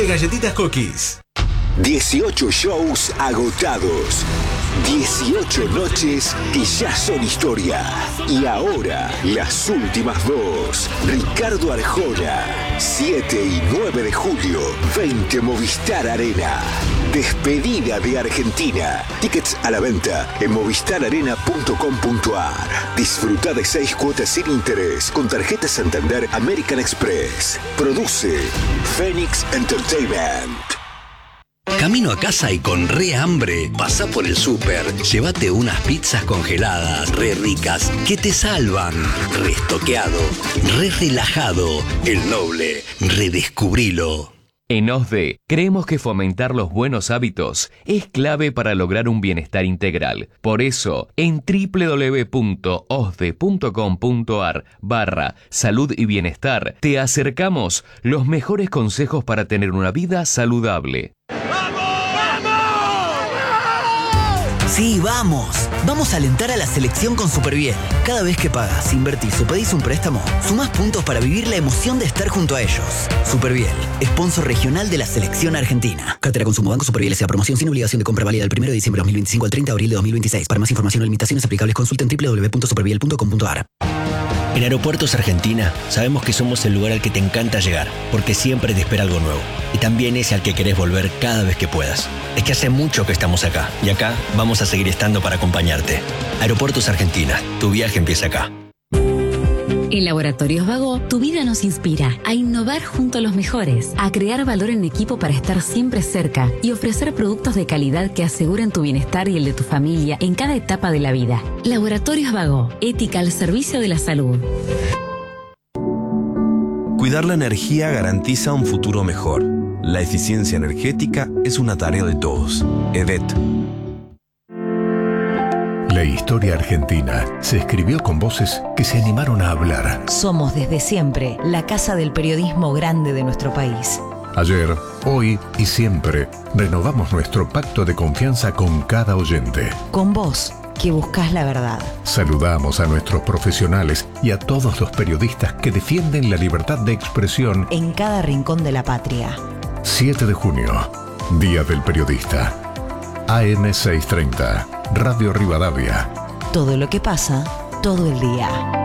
de galletitas Cookies. 18 shows agotados. 18 noches que ya son historia. Y ahora, las últimas dos. Ricardo Arjona, 7 y 9 de julio, 20 Movistar Arena. Despedida de Argentina. Tickets a la venta en movistararena.com.ar. Disfruta de 6 cuotas sin interés con tarjeta Santander American Express. Produce Phoenix Entertainment. Camino a casa y con re hambre, pasá por el súper, llévate unas pizzas congeladas, re ricas, que te salvan. Restoqueado, re relajado, El Noble, redescubrilo. En OSDE, creemos que fomentar los buenos hábitos es clave para lograr un bienestar integral. Por eso, en www.osde.com.ar/salud y bienestar, te acercamos los mejores consejos para tener una vida saludable. Sí, vamos. Vamos a alentar a la selección con Superviel. Cada vez que pagas, invertís o pedís un préstamo, sumás puntos para vivir la emoción de estar junto a ellos. Superviel, sponsor regional de la selección argentina. Cartera Consumo Banco Superviel S.A. Promoción sin obligación de compra válida del 1 de diciembre de 2025 al 30 de abril de 2026. Para más información o limitaciones aplicables, consulten www.superviel.com.ar. En Aeropuertos Argentina sabemos que somos el lugar al que te encanta llegar, porque siempre te espera algo nuevo. Y también es al que querés volver cada vez que puedas. Es que hace mucho que estamos acá, y acá vamos a seguir estando para acompañarte. Aeropuertos Argentina, tu viaje empieza acá. En Laboratorios Vago, tu vida nos inspira a innovar junto a los mejores, a crear valor en equipo para estar siempre cerca y ofrecer productos de calidad que aseguren tu bienestar y el de tu familia en cada etapa de la vida. Laboratorios Vago, ética al servicio de la salud. Cuidar la energía garantiza un futuro mejor. La eficiencia energética es una tarea de todos. EDET. La historia argentina se escribió con voces que se animaron a hablar. Somos desde siempre la casa del periodismo grande de nuestro país. Ayer, hoy y siempre renovamos nuestro pacto de confianza con cada oyente. Con vos, que buscás la verdad. Saludamos a nuestros profesionales y a todos los periodistas que defienden la libertad de expresión en cada rincón de la patria. 7 de junio, Día del Periodista. AM 630, Radio Rivadavia. Todo lo que pasa, todo el día.